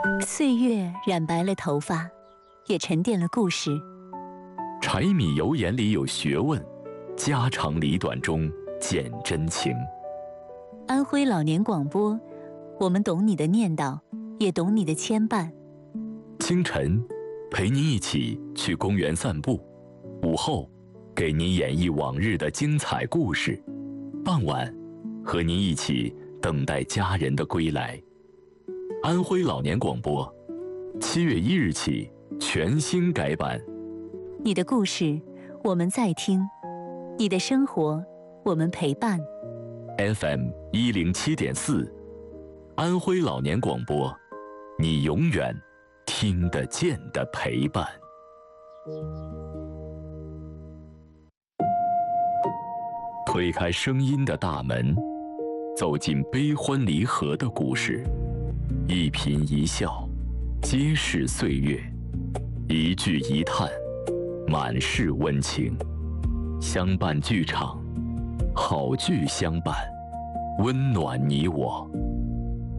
岁月染白了头发，也沉淀了故事。 柴米油盐里有学问，家长里短中见真情。 安徽老年广播，我们懂你的念叨，也懂你的牵绊。 清晨，陪您一起去公园散步；午后，给您演绎往日的精彩故事；傍晚，和您一起等待家人的归来。安徽老年广播，7月1日起全新改版。 你的故事，我们在听；你的生活，我们陪伴。 FM 107.4，安徽老年广播，你永远听得见的陪伴。推开声音的大门，走进悲欢离合的故事，一颦一笑，皆是岁月；一句一叹，满是温情。相伴剧场，好剧相伴，温暖你我。